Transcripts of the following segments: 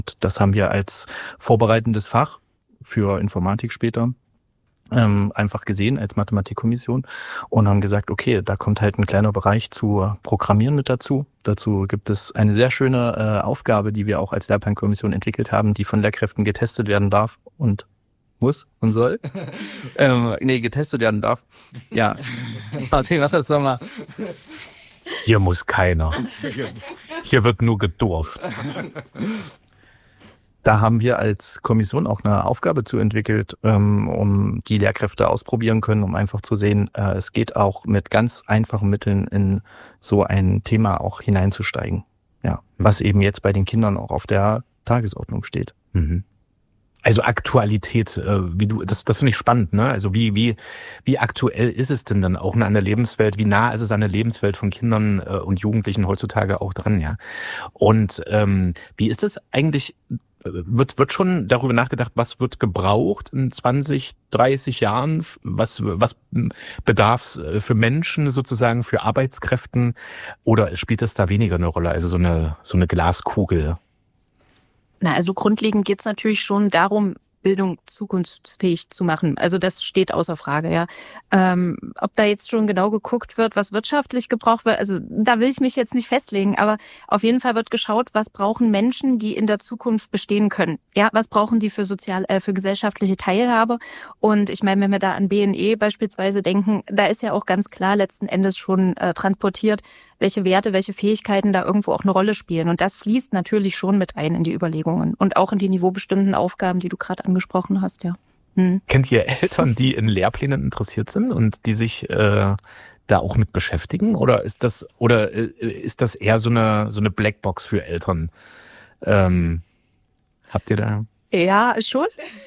Das haben wir als vorbereitendes Fach für Informatik später einfach gesehen als Mathematikkommission und haben gesagt, okay, da kommt halt ein kleiner Bereich zu Programmieren mit dazu. Dazu gibt es eine sehr schöne Aufgabe, die wir auch als Lehrplankommission entwickelt haben, die von Lehrkräften getestet werden darf und muss und soll. Getestet werden darf. Ja. Martin, mach das doch mal. Hier muss keiner. Hier wird nur gedurft. Da haben wir als Kommission auch eine Aufgabe zu entwickelt, um die Lehrkräfte ausprobieren können, um einfach zu sehen, es geht auch mit ganz einfachen Mitteln in so ein Thema auch hineinzusteigen. Ja, was eben jetzt bei den Kindern auch auf der Tagesordnung steht. Mhm. Also Aktualität, das finde ich spannend, ne? Also wie aktuell ist es denn dann auch an der Lebenswelt? Wie nah ist es an der Lebenswelt von Kindern und Jugendlichen heutzutage auch dran, ja? Und wie ist es eigentlich? Wird schon darüber nachgedacht, was wird gebraucht in 20, 30 Jahren? Was bedarf es für Menschen sozusagen, für Arbeitskräften? Oder spielt das da weniger eine Rolle? Also so eine Glaskugel? Na, also grundlegend geht's natürlich schon darum, Bildung zukunftsfähig zu machen. Also das steht außer Frage, ja. Ob da jetzt schon genau geguckt wird, was wirtschaftlich gebraucht wird, also da will ich mich jetzt nicht festlegen, aber auf jeden Fall wird geschaut, was brauchen Menschen, die in der Zukunft bestehen können. Ja, was brauchen die für für gesellschaftliche Teilhabe? Und ich meine, wenn wir da an BNE beispielsweise denken, da ist ja auch ganz klar letzten Endes schon transportiert, welche Werte, welche Fähigkeiten da irgendwo auch eine Rolle spielen. Und das fließt natürlich schon mit ein in die Überlegungen und auch in die niveaubestimmten Aufgaben, die du gerade angesprochen hast, ja. Kennt ihr Eltern, die in Lehrplänen interessiert sind und die sich da auch mit beschäftigen? Oder ist das eher so eine Blackbox für Eltern? Habt ihr da? Ja, schon.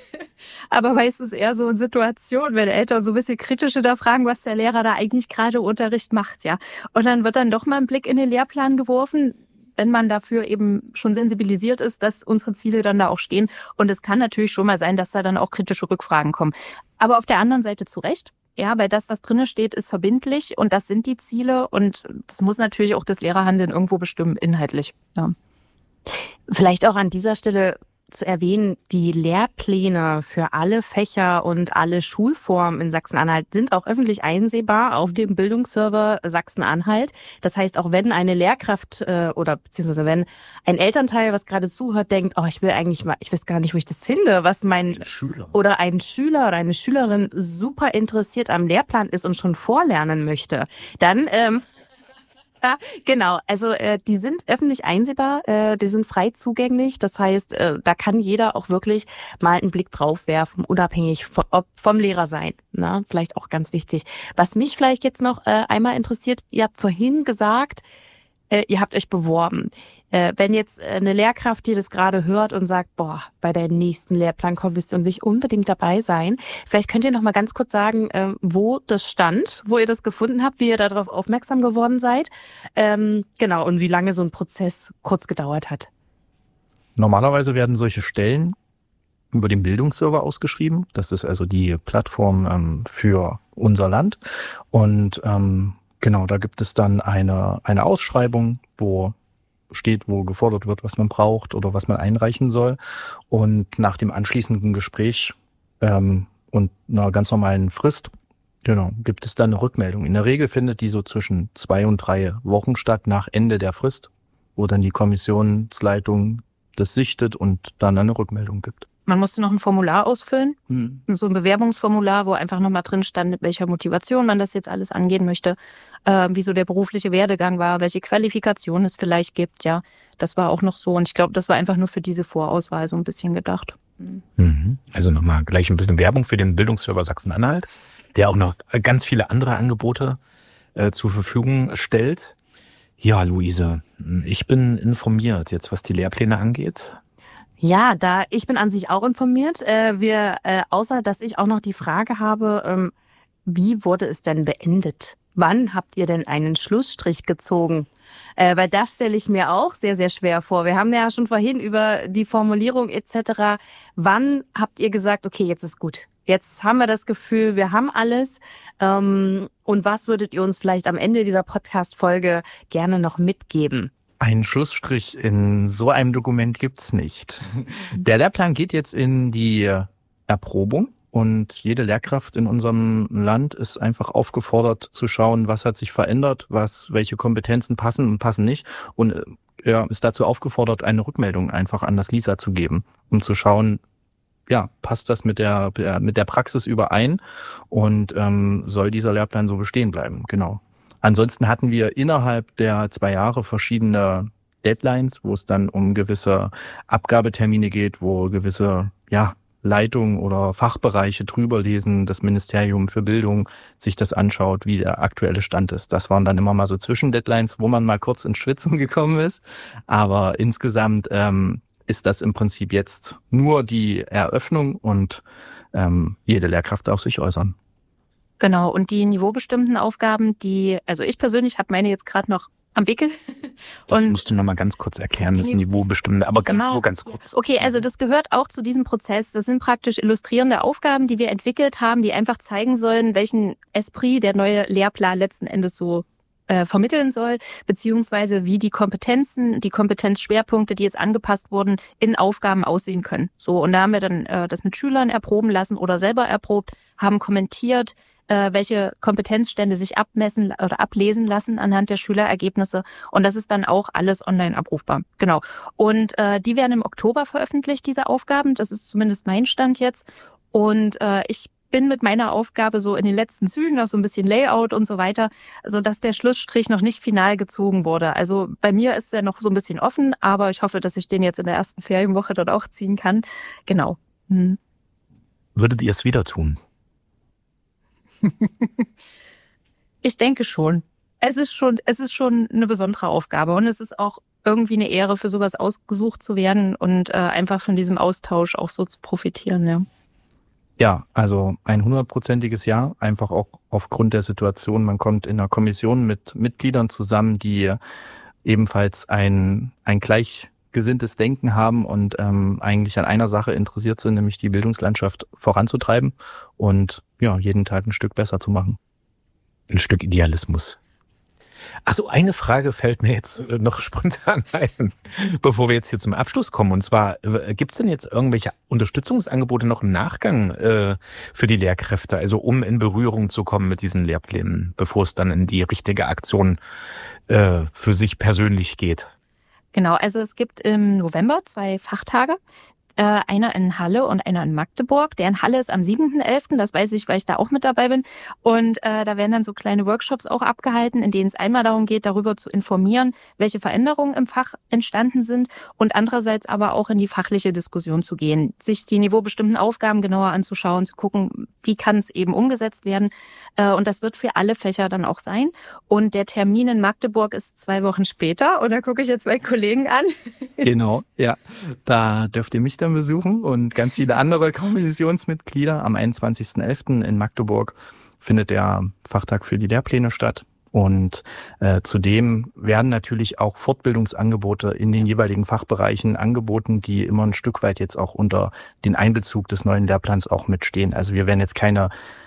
Aber meistens eher so in Situationen, wenn Eltern so ein bisschen kritisch hinterfragen, was der Lehrer da eigentlich gerade im Unterricht macht, ja. Und dann wird dann doch mal ein Blick in den Lehrplan geworfen, wenn man dafür eben schon sensibilisiert ist, dass unsere Ziele dann da auch stehen. Und es kann natürlich schon mal sein, dass da dann auch kritische Rückfragen kommen. Aber auf der anderen Seite zu Recht. Ja, weil das, was drinne steht, ist verbindlich und das sind die Ziele und das muss natürlich auch das Lehrerhandeln irgendwo bestimmen, inhaltlich. Ja. Vielleicht auch an dieser Stelle zu erwähnen, die Lehrpläne für alle Fächer und alle Schulformen in Sachsen-Anhalt sind auch öffentlich einsehbar auf dem Bildungsserver Sachsen-Anhalt. Das heißt, auch wenn eine Lehrkraft oder beziehungsweise wenn ein Elternteil, was gerade zuhört, denkt, oh, ich will eigentlich mal, ich weiß gar nicht, wo ich das finde, was mein Schüler oder ein Schüler oder eine Schülerin super interessiert am Lehrplan ist und schon vorlernen möchte, dann ja, genau. Also die sind öffentlich einsehbar, die sind frei zugänglich. Das heißt, da kann jeder auch wirklich mal einen Blick drauf werfen, unabhängig vom Lehrer sein. Ne? Vielleicht auch ganz wichtig. Was mich vielleicht jetzt noch einmal interessiert, ihr habt vorhin gesagt, ihr habt euch beworben. Wenn jetzt eine Lehrkraft, die das gerade hört und sagt, boah, bei der nächsten Lehrplankommission will ich unbedingt dabei sein. Vielleicht könnt ihr noch mal ganz kurz sagen, wo das stand, wo ihr das gefunden habt, wie ihr darauf aufmerksam geworden seid. Genau, und wie lange so ein Prozess kurz gedauert hat. Normalerweise werden solche Stellen über den Bildungsserver ausgeschrieben. Das ist also die Plattform für unser Land. Und genau, da gibt es dann eine Ausschreibung, wo steht, wo gefordert wird, was man braucht oder was man einreichen soll. Und nach dem anschließenden Gespräch und einer ganz normalen Frist, genau, gibt es dann eine Rückmeldung. In der Regel findet die so zwischen 2 und 3 Wochen statt, nach Ende der Frist, wo dann die Kommissionsleitung das sichtet und dann eine Rückmeldung gibt. Man musste noch ein Formular ausfüllen, so ein Bewerbungsformular, wo einfach nochmal drin stand, mit welcher Motivation man das jetzt alles angehen möchte, wie so der berufliche Werdegang war, welche Qualifikation es vielleicht gibt, ja. Das war auch noch so und ich glaube, das war einfach nur für diese Vorauswahl so ein bisschen gedacht. Also nochmal gleich ein bisschen Werbung für den Bildungsserver Sachsen-Anhalt, der auch noch ganz viele andere Angebote zur Verfügung stellt. Ja, Luise, ich bin informiert jetzt, was die Lehrpläne angeht. Ja, ich bin an sich auch informiert. Außer dass ich auch noch die Frage habe, wie wurde es denn beendet? Wann habt ihr denn einen Schlussstrich gezogen? Weil das stelle ich mir auch sehr, sehr schwer vor. Wir haben ja schon vorhin über die Formulierung etc. Wann habt ihr gesagt, okay, jetzt ist gut? Jetzt haben wir das Gefühl, wir haben alles. Und was würdet ihr uns vielleicht am Ende dieser Podcast-Folge gerne noch mitgeben? Einen Schlussstrich in so einem Dokument gibt's nicht. Der Lehrplan geht jetzt in die Erprobung und jede Lehrkraft in unserem Land ist einfach aufgefordert zu schauen, was hat sich verändert, welche Kompetenzen passen und passen nicht und ist dazu aufgefordert, eine Rückmeldung einfach an das LISA zu geben, um zu schauen, ja, passt das mit der Praxis überein und soll dieser Lehrplan so bestehen bleiben, genau. Ansonsten hatten wir innerhalb der 2 Jahre verschiedene Deadlines, wo es dann um gewisse Abgabetermine geht, wo gewisse Leitungen oder Fachbereiche drüber lesen, das Ministerium für Bildung sich das anschaut, wie der aktuelle Stand ist. Das waren dann immer mal so Zwischendeadlines, wo man mal kurz ins Schwitzen gekommen ist. Aber insgesamt ist das im Prinzip jetzt nur die Eröffnung und jede Lehrkraft darf sich äußern. Genau, und die niveaubestimmten Aufgaben, also ich persönlich habe meine jetzt gerade noch am Wickel. Das musst du nochmal ganz kurz erklären, das Niveaubestimmte, aber ganz kurz. Okay, also das gehört auch zu diesem Prozess. Das sind praktisch illustrierende Aufgaben, die wir entwickelt haben, die einfach zeigen sollen, welchen Esprit der neue Lehrplan letzten Endes so vermitteln soll, beziehungsweise wie die Kompetenzen, die Kompetenzschwerpunkte, die jetzt angepasst wurden, in Aufgaben aussehen können. So, und da haben wir dann das mit Schülern erproben lassen oder selber erprobt, haben kommentiert, welche Kompetenzstände sich abmessen oder ablesen lassen anhand der Schülerergebnisse. Und das ist dann auch alles online abrufbar. Genau. Und die werden im Oktober veröffentlicht, diese Aufgaben. Das ist zumindest mein Stand jetzt. Und ich bin mit meiner Aufgabe so in den letzten Zügen, noch so ein bisschen Layout und so weiter, sodass der Schlussstrich noch nicht final gezogen wurde. Also bei mir ist er noch so ein bisschen offen, aber ich hoffe, dass ich den jetzt in der ersten Ferienwoche dort auch ziehen kann. Genau. Würdet ihr es wieder tun? Ich denke schon. Es ist schon eine besondere Aufgabe und es ist auch irgendwie eine Ehre, für sowas ausgesucht zu werden und einfach von diesem Austausch auch so zu profitieren. Ja. Ja, also ein 100%iges Ja, einfach auch aufgrund der Situation. Man kommt in einer Kommission mit Mitgliedern zusammen, die ebenfalls ein gleichgesinntes Denken haben und eigentlich an einer Sache interessiert sind, nämlich die Bildungslandschaft voranzutreiben und jeden Tag ein Stück besser zu machen. Ein Stück Idealismus. Achso, eine Frage fällt mir jetzt noch spontan ein, bevor wir jetzt hier zum Abschluss kommen. Und zwar, gibt es denn jetzt irgendwelche Unterstützungsangebote noch im Nachgang für die Lehrkräfte, also um in Berührung zu kommen mit diesen Lehrplänen, bevor es dann in die richtige Aktion für sich persönlich geht? Genau, also es gibt im November 2 Fachtage. Einer in Halle und einer in Magdeburg. Der in Halle ist am 7.11., das weiß ich, weil ich da auch mit dabei bin. Und da werden dann so kleine Workshops auch abgehalten, in denen es einmal darum geht, darüber zu informieren, welche Veränderungen im Fach entstanden sind und andererseits aber auch in die fachliche Diskussion zu gehen, sich die niveaubestimmten Aufgaben genauer anzuschauen, zu gucken, wie kann es eben umgesetzt werden. Und das wird für alle Fächer dann auch sein. Und der Termin in Magdeburg ist 2 Wochen später. Und da gucke ich jetzt meinen Kollegen an. Genau, ja. Da dürft ihr mich dann besuchen und ganz viele andere Kommissionsmitglieder. Am 21.11. in Magdeburg findet der Fachtag für die Lehrpläne statt. Und zudem werden natürlich auch Fortbildungsangebote in den jeweiligen Fachbereichen angeboten, die immer ein Stück weit jetzt auch unter den Einbezug des neuen Lehrplans auch mitstehen. Also wir werden jetzt keine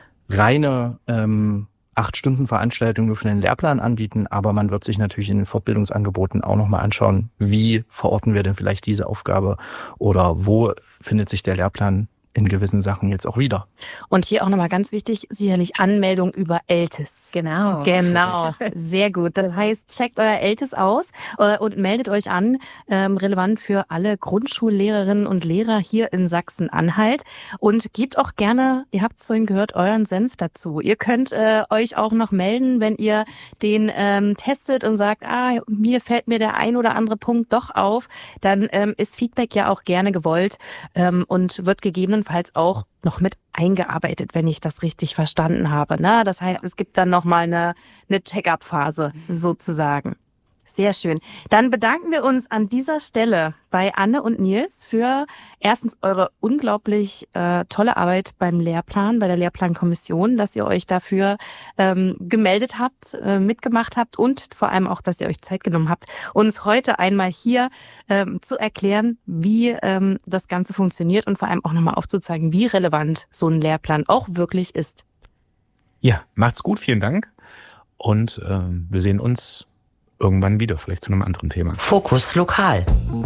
reine 8-Stunden-Veranstaltung nur für den Lehrplan anbieten, aber man wird sich natürlich in den Fortbildungsangeboten auch nochmal anschauen, wie verorten wir denn vielleicht diese Aufgabe oder wo findet sich der Lehrplan in gewissen Sachen jetzt auch wieder. Und hier auch nochmal ganz wichtig, sicherlich Anmeldung über ELTIS. Genau. Genau, sehr gut. Das heißt, checkt euer ELTIS aus und meldet euch an, relevant für alle Grundschullehrerinnen und Lehrer hier in Sachsen-Anhalt und gebt auch gerne, ihr habt es vorhin gehört, euren Senf dazu. Ihr könnt euch auch noch melden, wenn ihr den testet und sagt, mir fällt mir der ein oder andere Punkt doch auf, dann ist Feedback ja auch gerne gewollt und wird gegebenenfalls auch noch mit eingearbeitet, wenn ich das richtig verstanden habe. Ne? Das heißt, es gibt dann nochmal eine Check-up-Phase sozusagen. Sehr schön. Dann bedanken wir uns an dieser Stelle bei Anne und Nils für erstens eure unglaublich tolle Arbeit beim Lehrplan, bei der Lehrplankommission, dass ihr euch dafür gemeldet habt, mitgemacht habt und vor allem auch, dass ihr euch Zeit genommen habt, uns heute einmal hier zu erklären, wie das Ganze funktioniert und vor allem auch nochmal aufzuzeigen, wie relevant so ein Lehrplan auch wirklich ist. Ja, macht's gut, vielen Dank und wir sehen uns irgendwann wieder, vielleicht zu einem anderen Thema. Fokus Lokal.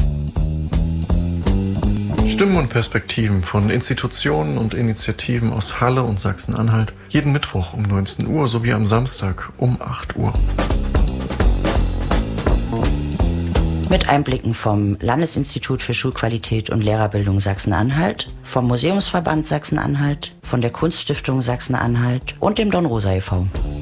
Stimmen und Perspektiven von Institutionen und Initiativen aus Halle und Sachsen-Anhalt. Jeden Mittwoch um 19 Uhr sowie am Samstag um 8 Uhr. Mit Einblicken vom Landesinstitut für Schulqualität und Lehrerbildung Sachsen-Anhalt, vom Museumsverband Sachsen-Anhalt, von der Kunststiftung Sachsen-Anhalt und dem Don Rosa e.V.